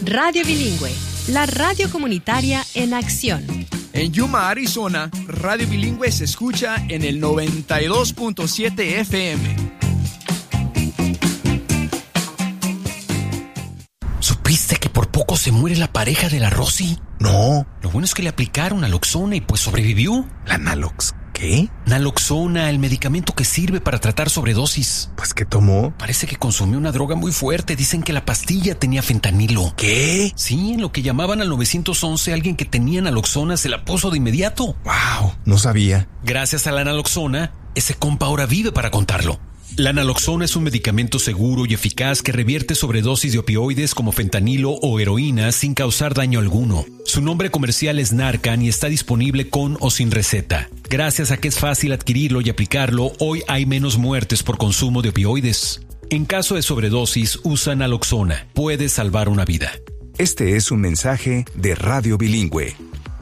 Radio Bilingüe, la radio comunitaria en acción. En Yuma, Arizona, Radio Bilingüe se escucha en el 92.7 FM. ¿Supiste que por poco se muere la pareja de la Rosy? No. Lo bueno es que le aplicaron naloxona y pues sobrevivió. ¿La Nalox qué? Naloxona, el medicamento que sirve para tratar sobredosis. Pues, ¿qué tomó? Parece que consumió una droga muy fuerte. Dicen que la pastilla tenía fentanilo. ¿Qué? Sí, en lo que llamaban al 911, alguien que tenía naloxona se la puso de inmediato. Wow, no sabía. Gracias a la naloxona, ese compa ahora vive para contarlo. La naloxona es un medicamento seguro y eficaz que revierte sobredosis de opioides como fentanilo o heroína sin causar daño alguno. Su nombre comercial es Narcan y está disponible con o sin receta. Gracias a que es fácil adquirirlo y aplicarlo, hoy hay menos muertes por consumo de opioides. En caso de sobredosis, usa naloxona. Puede salvar una vida. Este es un mensaje de Radio Bilingüe.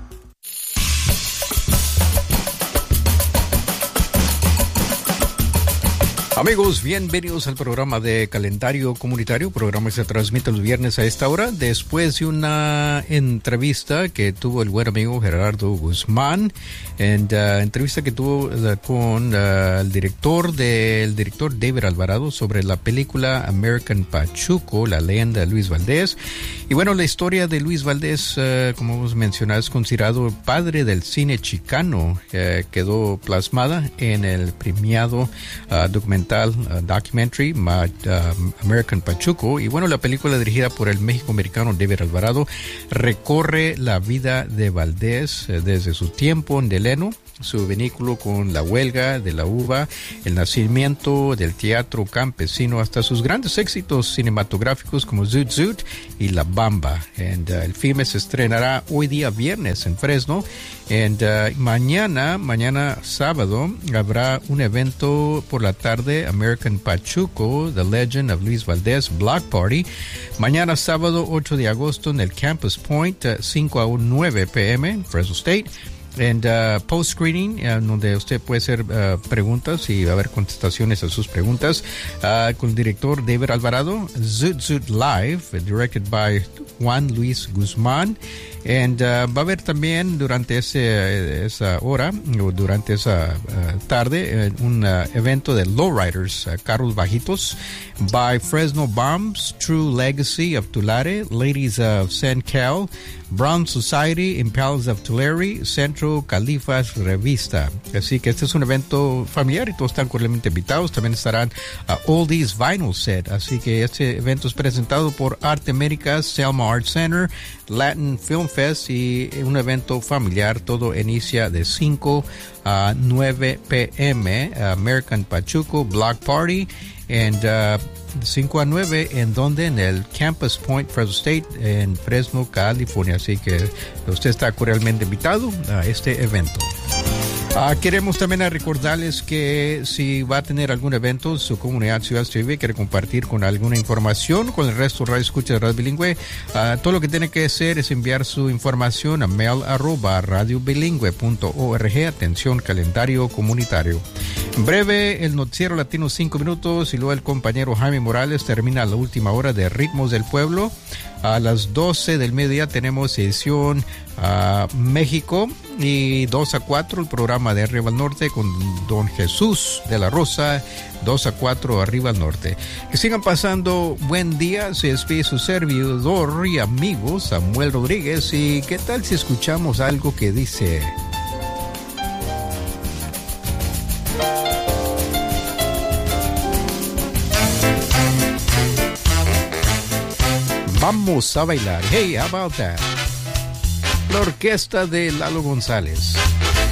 Amigos, bienvenidos al programa de Calendario Comunitario, programa que se transmite los viernes a esta hora, después de una entrevista que tuvo el buen amigo Gerardo Guzmán, entrevista que tuvo con el director David Alvarado sobre la película American Pachuco, la leyenda de Luis Valdés. Y bueno, la historia de Luis Valdés, como hemos mencionado, es considerado el padre del cine chicano, quedó plasmada en el premiado documental documentary American Pachuco. Y bueno, la película dirigida por el México-americano David Alvarado recorre la vida de Valdés desde su tiempo en Deleno, su vínculo con la huelga de la uva, el nacimiento del teatro campesino, hasta sus grandes éxitos cinematográficos como Zoot Zoot y La Bamba. El filme se estrenará hoy día viernes en Fresno. Mañana sábado habrá un evento por la tarde, American Pachuco, The Legend of Luis Valdés Block Party. Mañana sábado 8 de agosto en el Campus Point, 5 a 9 p.m. Fresno State. Post-screening, donde usted puede hacer preguntas y va a haber contestaciones a sus preguntas con el director David Alvarado. Zoot Zoot Live, directed by Juan Luis Guzmán. Va a haber también durante esa hora, o durante esa tarde, un evento de lowriders, carros bajitos, by Fresno Bombs, True Legacy of Tulare, Ladies of San Cal, Brown Society, Impels of Tulare, Centro Califas Revista. Así que este es un evento familiar y todos están cordialmente invitados. También estarán Oldies Vinyl Set. Así que este evento es presentado por Arte Américas, Selma Art Center, Latin Film Fest, y un evento familiar. Todo inicia de 5 a 9 p.m. American Pachuco Block Party. 5 a 9, ¿en donde? En el Campus Point, Fresno State, en Fresno, California. Así que usted está cordialmente invitado a este evento. Queremos también recordarles que si va a tener algún evento en su comunidad, ciudad, quiere compartir con alguna información con el resto de Radio Escucha de Radio Bilingüe, todo lo que tiene que hacer es enviar su información a mail@radiobilingüe.org. Atención, calendario comunitario. En breve, el noticiero latino 5 minutos, y luego el compañero Jaime Morales termina la última hora de Ritmos del Pueblo. A las 12 del mediodía tenemos edición México, y 2 a 4 el programa de Arriba al Norte con don Jesús de la Rosa. 2 a 4 Arriba al Norte. Que sigan pasando buen día. Se despide su servidor y amigo Samuel Rodríguez. Y qué tal si escuchamos algo que dice: vamos a bailar. Hey, how about that? La orquesta de Lalo González.